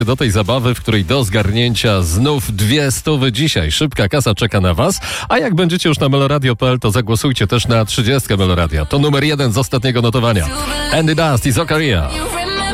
do tej zabawy, w której do zgarnięcia znów 200 dzisiaj. Szybka kasa czeka na was, a jak będziecie już na meloradio.pl, to zagłosujcie też na 30 Meloradia. To numer 1 z ostatniego notowania. Andy Dust i Zokaria.